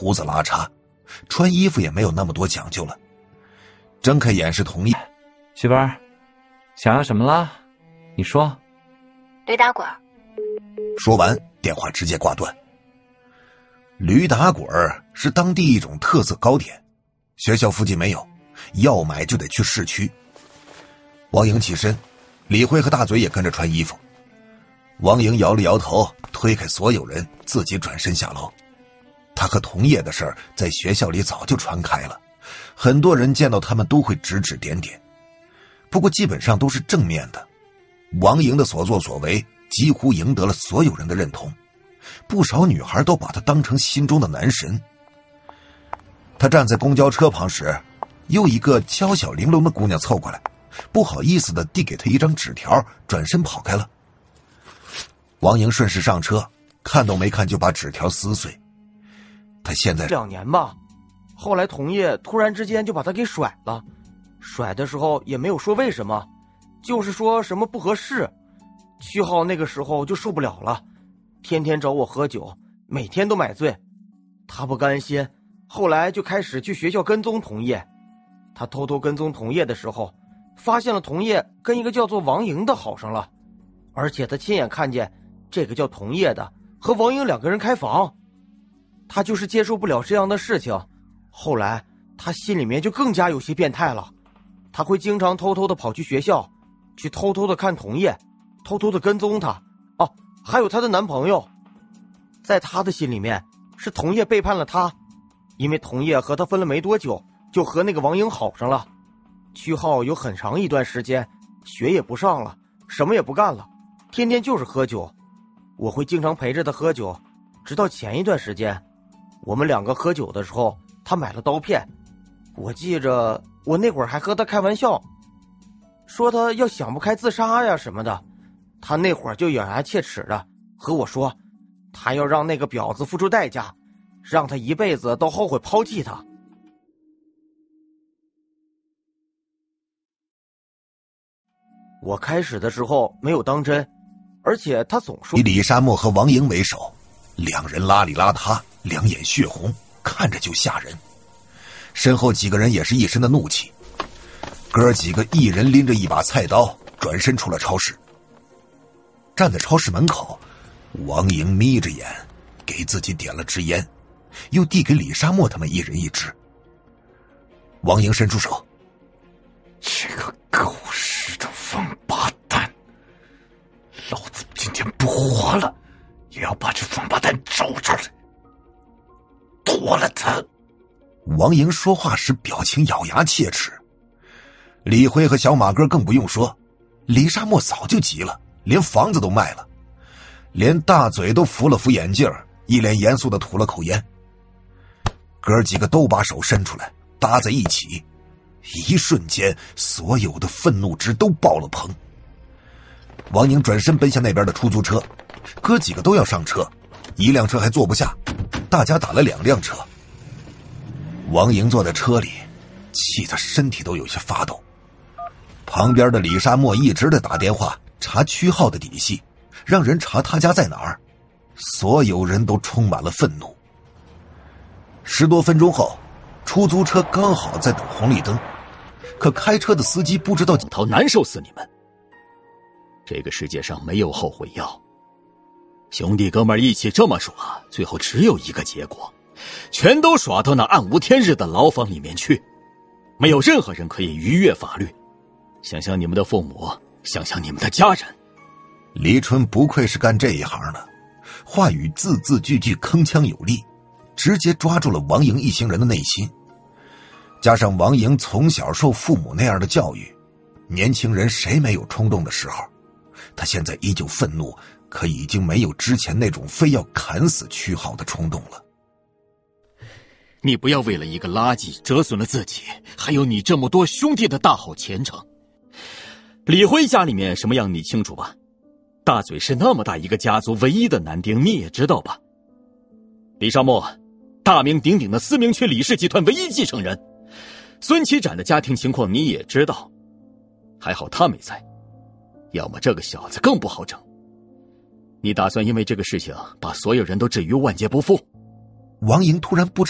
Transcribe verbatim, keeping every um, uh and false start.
胡子拉碴，穿衣服也没有那么多讲究了。睁开眼是同意。 媳妇儿，想要什么啦？你说。 驴打滚。 说完，电话直接挂断。驴打滚是当地一种特色糕点，学校附近没有，要买就得去市区。王莹起身，李辉和大嘴也跟着穿衣服。王莹摇了摇头，推开所有人，自己转身下楼。他和同业的事儿在学校里早就传开了，很多人见到他们都会指指点点，不过基本上都是正面的。王莹的所作所为几乎赢得了所有人的认同，不少女孩都把他当成心中的男神。他站在公交车旁时，又一个娇小玲珑的姑娘凑过来，不好意思地递给他一张纸条，转身跑开了。王莹顺势上车，看都没看就把纸条撕碎。他现在两年吧，后来同业突然之间就把他给甩了，甩的时候也没有说为什么，就是说什么不合适。区号那个时候就受不了了，天天找我喝酒，每天都买醉。他不甘心，后来就开始去学校跟踪同业。他偷偷跟踪同业的时候，发现了同业跟一个叫做王莹的好上了，而且他亲眼看见这个叫同业的和王莹两个人开房。他就是接受不了这样的事情，后来他心里面就更加有些变态了。他会经常偷偷的跑去学校，去偷偷的看同业，偷偷的跟踪他。哦、啊，还有她的男朋友。在他的心里面，是同业背叛了他，因为同业和他分了没多久，就和那个王莹好上了。区号有很长一段时间学也不上了，什么也不干了，天天就是喝酒。我会经常陪着他喝酒，直到前一段时间，我们两个喝酒的时候，他买了刀片。我记着我那会儿还和他开玩笑，说他要想不开自杀呀什么的。他那会儿就咬牙切齿的和我说，他要让那个婊子付出代价，让他一辈子都后悔抛弃他。我开始的时候没有当真，而且他总说以李沙漠和王莹为首，两人邋里邋遢，两眼血红，看着就吓人。身后几个人也是一身的怒气，哥几个一人拎着一把菜刀，转身出了超市。站在超市门口，王莹眯着眼给自己点了支烟，又递给李沙漠他们一人一支。王莹伸出手， 这个狗屎的王八蛋，老子今天不活了也要把这王八蛋找出来，剁了他。 王莹说话时表情咬牙切齿，李辉和小马哥更不用说，李沙漠早就急了，连房子都卖了，连大嘴都扶了扶眼镜，一脸严肃地吐了口烟。哥几个都把手伸出来搭在一起，一瞬间所有的愤怒值都爆了棚。王莹转身奔向那边的出租车，哥几个都要上车，一辆车还坐不下，大家打了两辆车。王莹坐在车里，气得身体都有些发抖。旁边的李沙漠一直在打电话查区号的底细，让人查他家在哪儿。所有人都充满了愤怒。十多分钟后，出租车刚好在等红绿灯，可开车的司机不知道头难受死你们。这个世界上没有后悔药，兄弟哥们一起这么耍，最后只有一个结果，全都耍到那暗无天日的牢房里面去，没有任何人可以逾越法律。想想你们的父母，想想你们的家人。 黎春不愧是干这一行的，话语字字句句铿锵有力，直接抓住了王莹一行人的内心。加上王莹从小受父母那样的教育，年轻人谁没有冲动的时候？他现在依旧愤怒，可已经没有之前那种非要砍死区号的冲动了。 你不要为了一个垃圾折损了自己，还有你这么多兄弟的大好前程。李辉家里面什么样你清楚吧？大嘴是那么大一个家族唯一的男丁，你也知道吧？李沙漠，大名鼎鼎的思明区李氏集团唯一继承人。孙启展的家庭情况你也知道，还好他没在，要么这个小子更不好整。你打算因为这个事情把所有人都置于万劫不复？ 王莹突然不知